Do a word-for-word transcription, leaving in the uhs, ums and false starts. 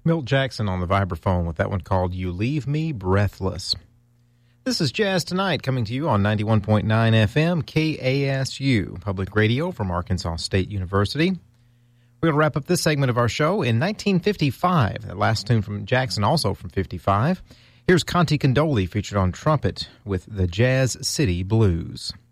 Milt Jackson on the vibraphone with that one called You Leave Me Breathless. This is Jazz Tonight, coming to you on ninety-one point nine F M, K A S U, public radio from Arkansas State University. We're going to wrap up this segment of our show in nineteen fifty-five. That last tune from Jackson, also from fifty-five. Here's Conte Condoli featured on trumpet with the Jazz City Blues.